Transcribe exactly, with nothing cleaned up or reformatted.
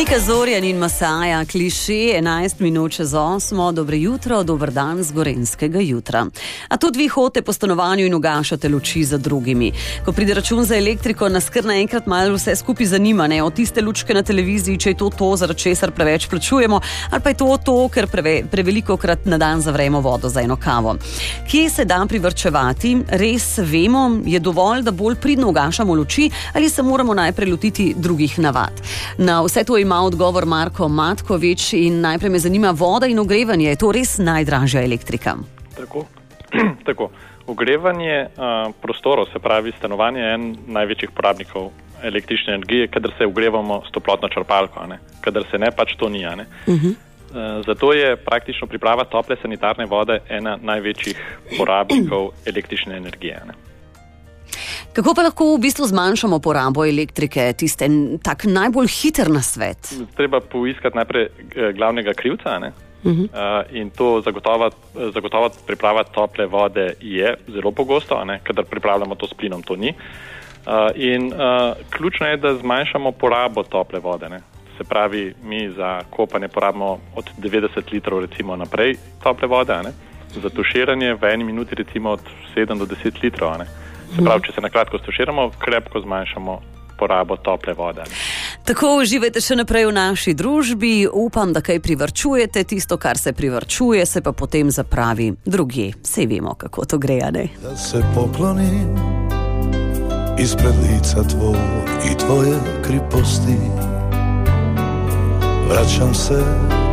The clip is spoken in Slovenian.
Nika Zorjan in Masaja, kliše, enajst minut čez osmo, dobro jutro, dober dan z gorenjskega jutra. A tudi vi hodite po stanovanju in ugašate luči za drugimi. Ko pride račun za elektriko, nas kar naenkrat malo vse skupaj zanima, ne? Od tiste lučke na televiziji, če je to to, zaradi česar preveč plačujemo, ali pa je to to, ker preve, prevelikokrat na dan zavremo vodo za eno kavo. Kje se da privrčevati? Res vemo, je dovolj, da bolj pridno ugašamo luči, ali se moramo najprej lotiti drugih navad? Na vse to ima odgovor Marko Matkovič in najprej me zanima, voda in ogrevanje, je to res najdražja elektrika? Tako, tako. Ogrevanje uh, prostorov, se pravi stanovanje, je en največjih porabnikov električne energije, kadar se ogrevamo s toplotno črpalko, ne? Kadar se ne, pač to ni. Ne? Uh-huh. Uh, zato je praktično priprava tople sanitarne vode ena največjih porabnikov električne energije. Ne? Kako pa lahko v bistvu zmanjšamo porabo elektrike, tiste tak najbolj hiter nasvet? Treba poiskati najprej glavnega krivca, ne? Uh-huh. Uh, in to zagotovo, zagotovo priprava tople vode je zelo pogosto, ne? Kadar pripravljamo to s plinom, to ni. Uh, in uh, ključno je, da zmanjšamo porabo tople vode, ne? Se pravi, mi za kopanje porabimo od devetdeset litrov recimo naprej tople vode, ne? Za tuširanje v eni minuti recimo od sedem do deset litrov, ne? Se pravi, če se nakratko stuširamo, krepko zmanjšamo porabo tople vode. Tako, uživajte še naprej v naši družbi, upam, da kaj privrčujete, tisto, kar se privrčuje, se pa potem zapravi drugje. Sej vemo, kako to gre, ne? Da se poklonim ispred lica tvoj i tvoje kriposti, vraćam se